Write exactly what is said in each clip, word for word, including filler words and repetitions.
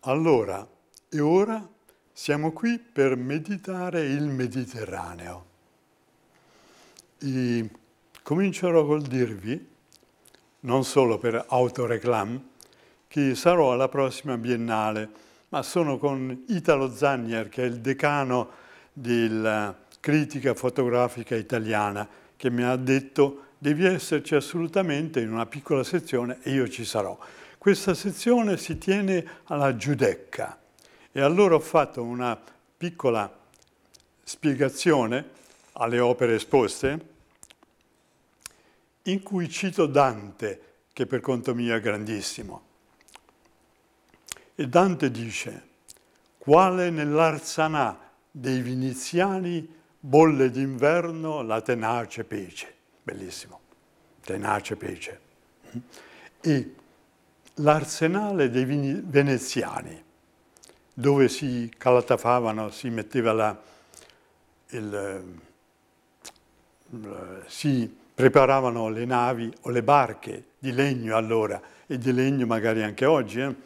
Allora e ora siamo qui per meditare il Mediterraneo. E comincerò col dirvi, non solo per autoreclam, che sarò alla prossima Biennale, ma sono con Italo Zannier, che è il decano della critica fotografica italiana, che mi ha detto devi esserci assolutamente in una piccola sezione e io ci sarò. Questa sezione si tiene alla Giudecca e allora ho fatto una piccola spiegazione alle opere esposte in cui cito Dante, che per conto mio è grandissimo. E Dante dice: quale nell'Arsanà dei Viniziani bolle d'inverno la tenace pece. Bellissimo, tenace pece. E l'arsenale dei veneziani, dove si calatafavano, si metteva la, il, si preparavano le navi o le barche di legno allora, e di legno magari anche oggi, eh?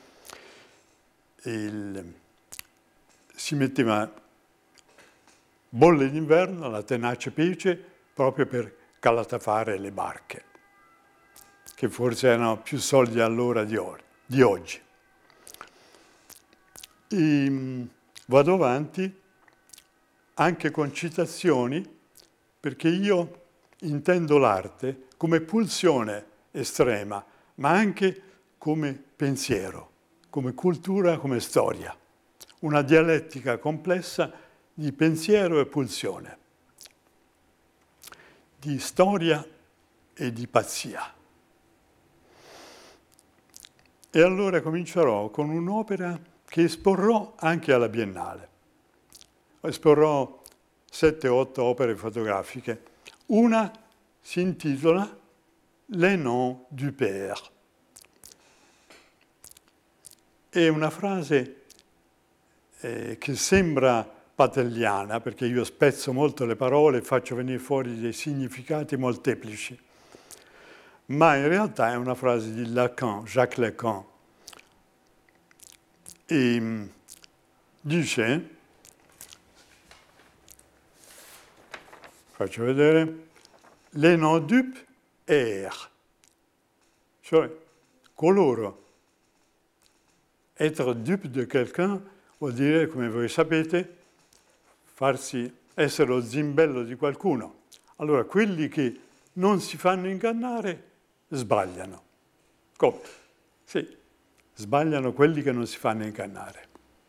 Il, si metteva bolle d'inverno, la tenace pece, proprio per calatafare le barche, che forse erano più soldi allora di, or- di oggi. E vado avanti anche con citazioni, perché io intendo l'arte come pulsione estrema, ma anche come pensiero, come cultura, come storia. Una dialettica complessa di pensiero e pulsione, di storia e di pazzia. E allora comincerò con un'opera che esporrò anche alla Biennale. Esporrò sette o otto opere fotografiche. Una si intitola Les noms du père. È una frase eh, che sembra patelliana, perché io spezzo molto le parole e faccio venire fuori dei significati molteplici. Ma in realtà è una frase di Lacan, Jacques Lacan. E dice, faccio vedere, les non dupes errent, cioè coloro, être dupe de quelqu'un vuol dire, come voi sapete, farsi essere lo zimbello di qualcuno. Allora, quelli che non si fanno ingannare sbagliano. Come? Sì, sbagliano quelli che non si fanno ingannare.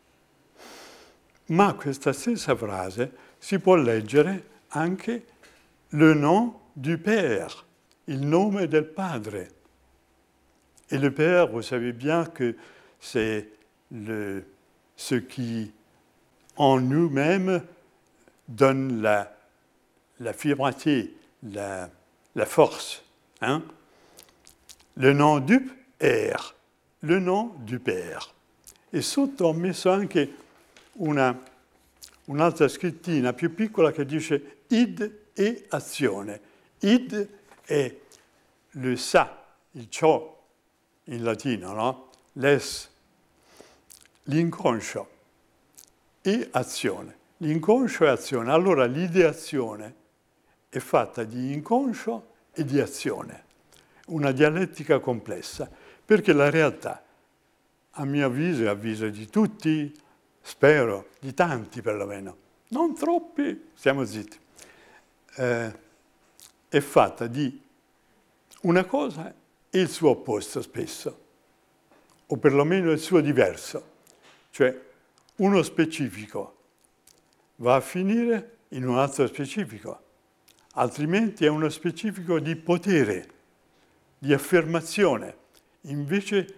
Ma questa stessa frase si può leggere anche le nom du père, il nome del padre. Et le père, vous savez bien que c'est le, ce qui, en nous-mêmes, donne la, la fibrité, la, la force. Hein? Le nom du père, le nom du père. E sotto ho messo anche una, un'altra scrittina più piccola che dice id e azione. Id è le sa, il ciò in latino, no? Les, l'inconscio e azione. L'inconscio e azione. Allora l'ideazione è fatta di inconscio e di azione. Una dialettica complessa, perché la realtà, a mio avviso e a avviso di tutti, spero, di tanti perlomeno, non troppi, stiamo zitti, eh, è fatta di una cosa e il suo opposto spesso, o perlomeno il suo diverso, cioè uno specifico va a finire in un altro specifico, altrimenti è uno specifico di potere, di affermazione. Invece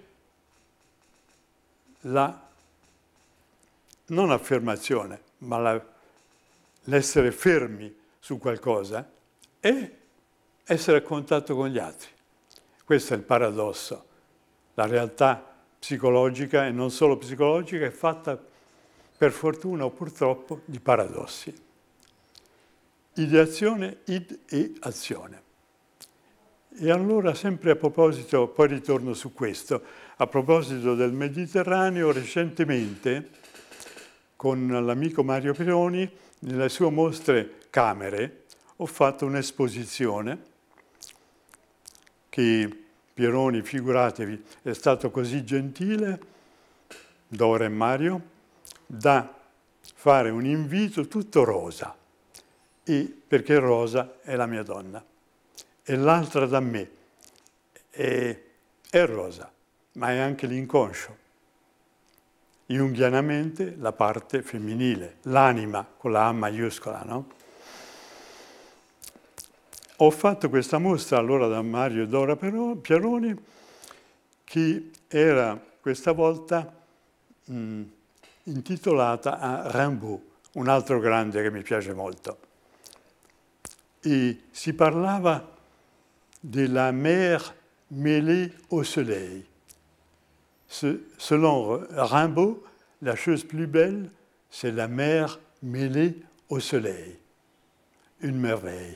la non affermazione, ma la, l'essere fermi su qualcosa è essere a contatto con gli altri. Questo è il paradosso. La realtà psicologica, e non solo psicologica, è fatta, per fortuna o purtroppo, di paradossi. Ideazione, id e azione. E allora, sempre a proposito, poi ritorno su questo, a proposito del Mediterraneo, recentemente con l'amico Mario Pieroni, nelle sue mostre Camere, ho fatto un'esposizione che Pieroni, figuratevi, è stato così gentile, Dora e Mario, da fare un invito tutto rosa, e perché Rosa è la mia donna, e l'altra da me è, è Rosa, ma è anche l'inconscio, junghianamente la parte femminile, l'anima con la A maiuscola, no? Ho fatto questa mostra allora da Mario e Dora Pieroni, che era questa volta mh, intitolata a Rimbaud, un altro grande che mi piace molto. Et si parlava de la mer mêlée au soleil. Ce, selon Rimbaud, la chose plus belle, c'est la mer mêlée au soleil. Une merveille.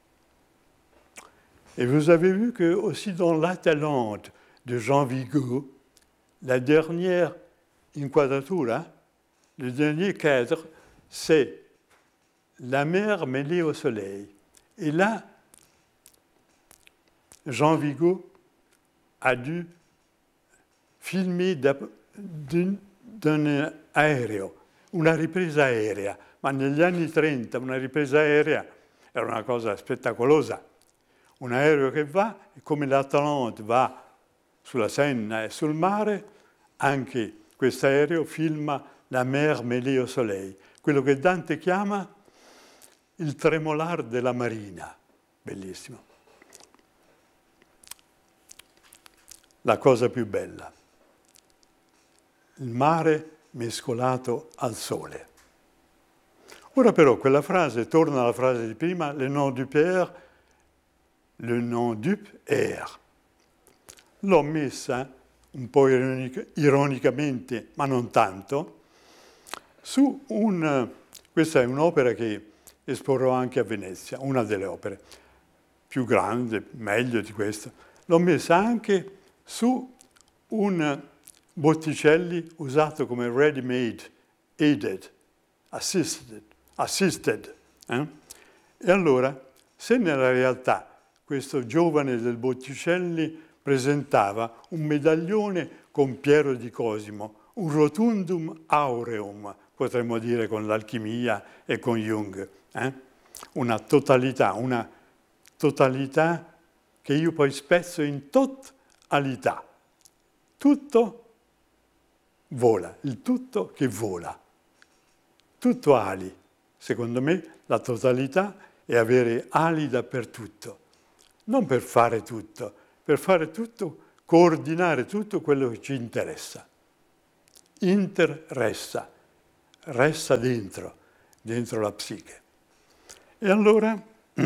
Et vous avez vu que aussi dans l'Atalante de Jean Vigo, la dernière inquadratura, le dernier cadre, c'est la mer mêlée au soleil. Et là, Jean Vigo a dû filmer d'un aereo, una ripresa aerea, ma negli anni trenta una ripresa aerea era una cosa spettacolosa. Un aereo che va, e come l'Atalante va sulla Senna e sul mare, anche questo aereo filma la mer mêlée au soleil, quello che Dante chiama il tremolar della marina. Bellissimo. La cosa più bella. Il mare mescolato al sole. Ora però quella frase, torna alla frase di prima, le nom du père, le nom du air. L'ho messa un po' ironica, ironicamente, ma non tanto, su un... Questa è un'opera che esporrò anche a Venezia, una delle opere più grandi, meglio di questa. L'ho messa anche su un Botticelli usato come ready-made, aided, assisted, assisted. Eh? E allora, se nella realtà questo giovane del Botticelli presentava un medaglione con Piero di Cosimo, un rotundum aureum, potremmo dire con l'alchimia e con Jung, eh? Una totalità, una totalità che io poi spezzo in totalità. Tutto vola, il tutto che vola. Tutto ali. Secondo me la totalità è avere ali dappertutto. Non per fare tutto, per fare tutto, coordinare tutto quello che ci interessa. Inter ressa, ressa dentro, dentro la psiche. E allora,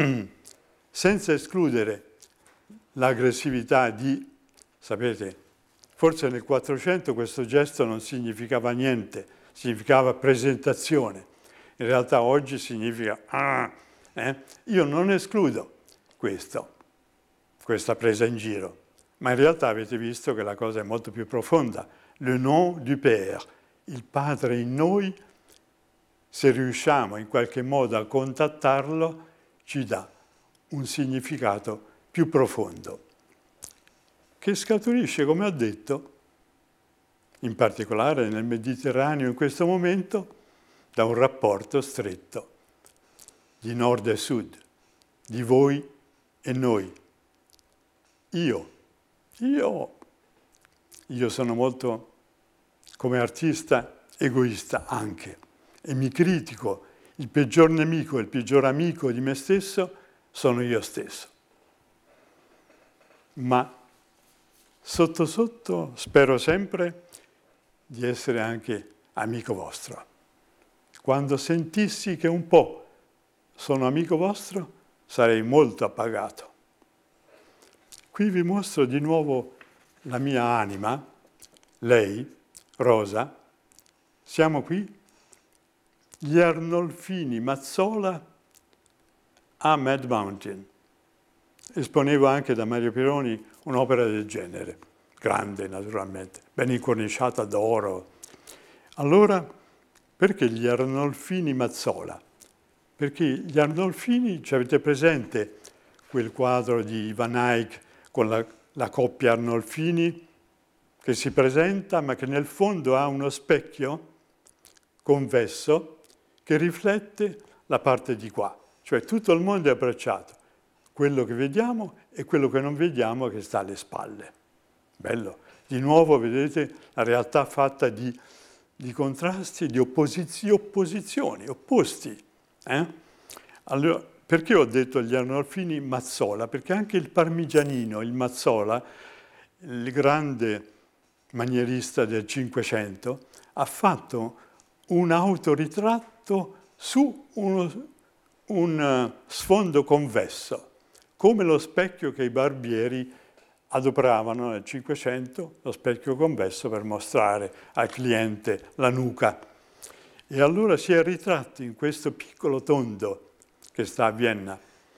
senza escludere l'aggressività di, sapete, forse nel Quattrocento questo gesto non significava niente, significava presentazione. In realtà oggi significa ah, eh? Io non escludo questo, questa presa in giro, ma in realtà avete visto che la cosa è molto più profonda. Le nom du Père, il Padre in noi, se riusciamo in qualche modo a contattarlo, ci dà un significato più profondo, che scaturisce, come ho detto, in particolare nel Mediterraneo in questo momento, da un rapporto stretto di nord e sud, di voi e noi. Io, io, io sono molto, come artista, egoista anche, e mi critico. Il peggior nemico e il peggior amico di me stesso sono io stesso. Ma sotto sotto spero sempre di essere anche amico vostro. Quando sentissi che un po' sono amico vostro, sarei molto appagato. Qui vi mostro di nuovo la mia anima, lei, Rosa. Siamo qui, gli Arnolfini Mazzola a Mad Mountain. esponevo anche da Mario Pironi un'opera del genere, grande naturalmente, ben incorniciata d'oro. Allora, perché gli Arnolfini Mazzola? Perché gli Arnolfini, ci avete presente quel quadro di Van Eyck con la, la coppia Arnolfini che si presenta ma che nel fondo ha uno specchio convesso che riflette la parte di qua, cioè tutto il mondo è abbracciato, quello che vediamo e quello che non vediamo che sta alle spalle. Bello. Di nuovo vedete la realtà fatta di, di contrasti, di opposizioni, opposizioni opposti. Eh? Allora, perché ho detto gli Arnolfini Mazzola? Perché anche il Parmigianino, il Mazzola, il grande manierista del Cinquecento, ha fatto un autoritratto su uno, un sfondo convesso, come lo specchio che i barbieri adoperavano nel Cinquecento, lo specchio convesso per mostrare al cliente la nuca. E allora si è ritratto in questo piccolo tondo che sta a Vienna.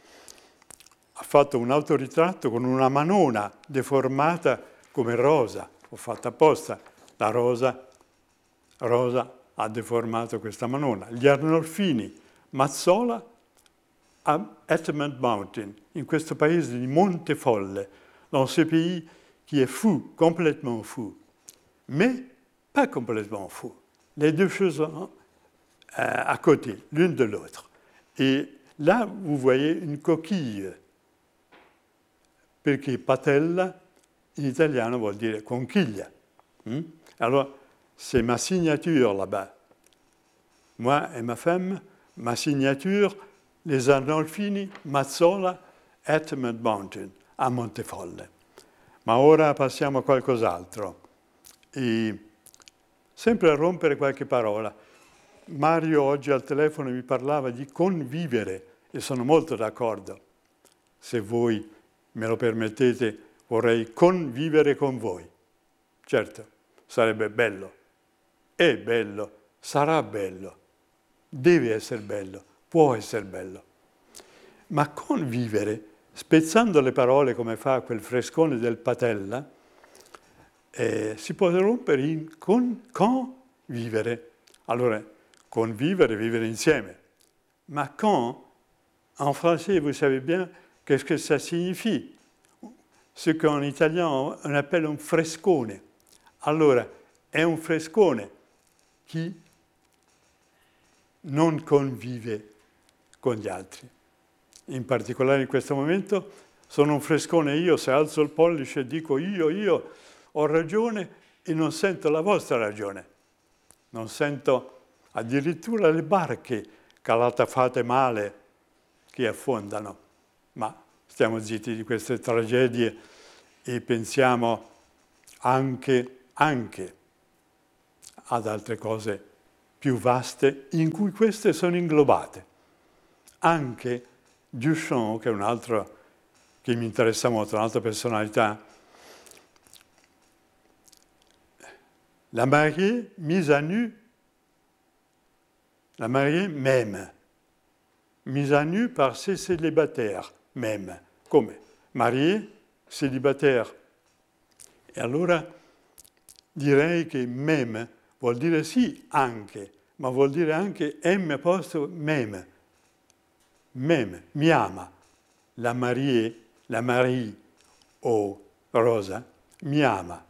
Ha fatto un autoritratto con una manona deformata come rosa, ho fatto apposta, la rosa, rosa ha deformato questa manona. Gli Arnolfini Mazzola a Edmund Mountain, in questo paese di Montefolle, dans ce pays qui est fou, complètement fou, mais pas complètement fou. Les deux choses sont à côté, l'une de l'autre. Et là, vous voyez une coquille, perché patella in italiano vuol dire conchiglia. Hmm? Alors, c'est ma signature là-bas. Moi et ma femme, ma signature, les Arnolfini Mazzola, Edmund Mountain, a Montefolle. Ma ora passiamo a qualcos'altro. E sempre a rompere qualche parola. Mario oggi al telefono mi parlava di convivere e sono molto d'accordo. Se voi me lo permettete, vorrei convivere con voi. Certo, sarebbe bello, è bello, sarà bello, deve essere bello, può essere bello. Ma convivere, spezzando le parole come fa quel frescone del Patella, eh, si può rompere in con, convivere. Allora, convivere, vivere insieme. Ma con, en français, vous savez bien, qu'est-ce que ça signifie? Ce qu'en italien on appelle un frescone. Allora, è un frescone chi non convive con gli altri. In particolare in questo momento sono un frescone io, se alzo il pollice e dico io, io ho ragione e non sento la vostra ragione. Non sento addirittura le barche calatafate male che affondano. Ma stiamo zitti di queste tragedie e pensiamo anche, anche ad altre cose più vaste in cui queste sono inglobate. Anche Duchamp, che è un altro che mi interessa molto, un'altra personalità, la mariée mise à nu, la mariée même, mise à nu par ses célibataires même. Come? Mariée, célibataire. E allora direi che même vuol dire sì anche, ma vuol dire anche M posto même. Même, mi ama. La mariée, la Marie o Rosa, mi ama.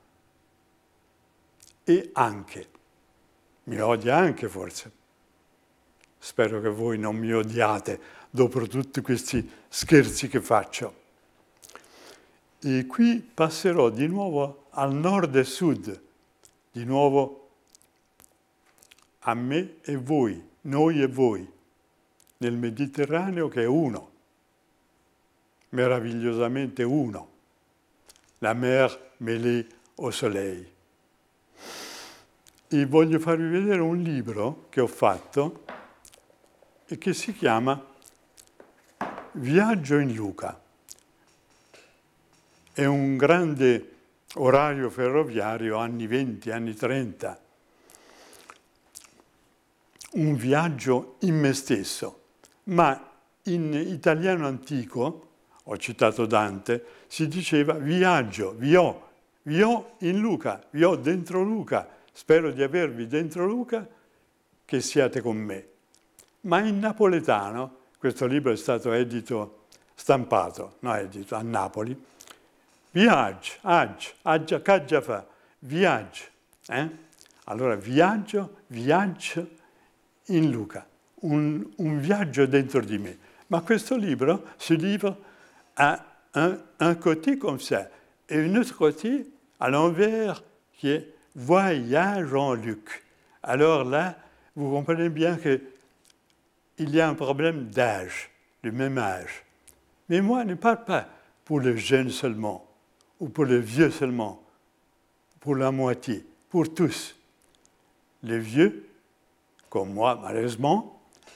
E anche. Mi odia anche forse. Spero che voi non mi odiate dopo tutti questi scherzi che faccio. E qui passerò di nuovo al nord e sud, di nuovo a me e voi, noi e voi, nel Mediterraneo che è uno, meravigliosamente uno, la mer mêlée au soleil. E voglio farvi vedere un libro che ho fatto e che si chiama Viaggio in Luca. È un grande orario ferroviario anni venti, anni trenta. Un viaggio in me stesso, ma in italiano antico ho citato Dante, si diceva viaggio, vi ho, vi ho in Luca, vi ho dentro Luca, spero di avervi dentro Luca, che siate con me. Ma in napoletano, questo libro è stato edito, stampato, no edito, a Napoli, viaggio, aggi, aggia, caggia fa, viaggio. Eh? Allora viaggio, viaggio in Luca, un, un viaggio dentro di me. Ma questo libro, ce livre a un, un côté comme ça, et un autre côté à l'envers qui est voyage en Luc. Alors là, vous comprenez bien qu'il y a un problème d'âge, du même âge. Mais moi, je ne parle pas pour les jeunes seulement, ou pour les vieux seulement, pour la moitié, pour tous. Les vieux, comme moi, malheureusement,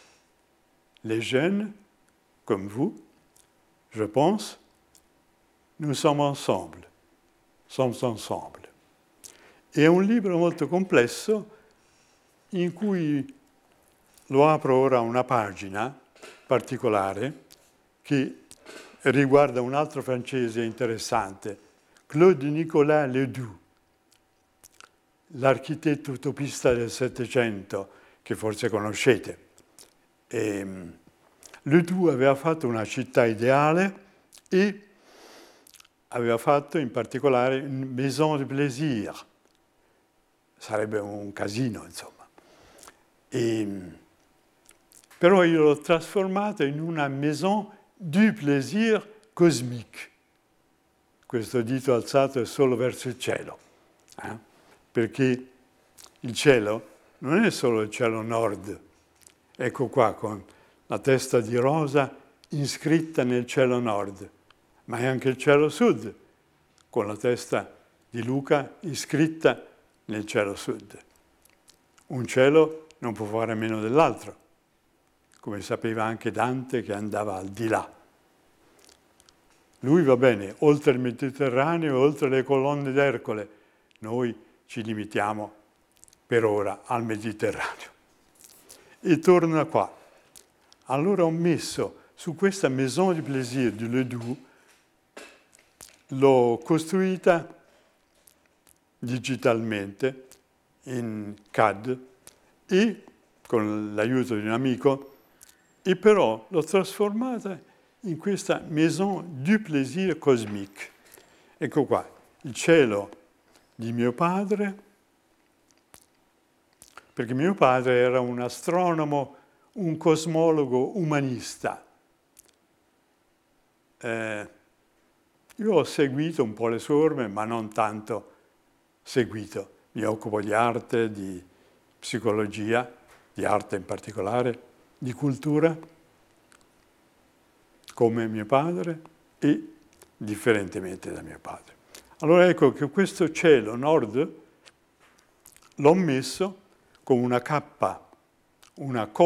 les jeunes, comme vous, je pense, nous sommes ensemble, sommes ensemble. È un libro molto complesso in cui lo apro ora una pagina particolare che riguarda un altro francese interessante, Claude Nicolas Ledoux, l'architetto utopista del Settecento, che forse conoscete. E Ledoux aveva fatto una città ideale e aveva fatto in particolare une maison de plaisir. Sarebbe un casino, insomma. E, però io l'ho trasformato in una maison du plaisir cosmique. Questo dito alzato è solo verso il cielo, eh? Perché il cielo non è solo il cielo nord. Ecco qua, con la testa di rosa iscritta nel cielo nord, ma è anche il cielo sud, con la testa di Luca iscritta nel cielo sud. Un cielo non può fare a meno dell'altro, come sapeva anche Dante che andava al di là. Lui va bene, oltre il Mediterraneo, oltre le colonne d'Ercole. Noi ci limitiamo per ora al Mediterraneo. E torna qua. Allora ho messo su questa Maison du Plaisir di Ledoux, l'ho costruita digitalmente in C A D e con l'aiuto di un amico, e però l'ho trasformata in questa Maison du Plaisir cosmique. Ecco qua, il cielo di mio padre, perché mio padre era un astronomo, un cosmologo umanista. Eh, io ho seguito un po' le sue orme, ma non tanto seguito. Mi occupo di arte, di psicologia, di arte in particolare, di cultura, come mio padre e differentemente da mio padre. Allora ecco che questo cielo nord l'ho messo con una cappa, una